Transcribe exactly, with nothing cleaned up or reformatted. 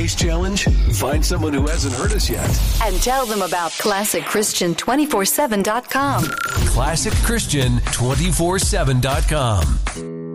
Case Challenge? Find someone who hasn't heard us yet. And tell them about classic christian two four seven dot com. classic christian two four seven dot com.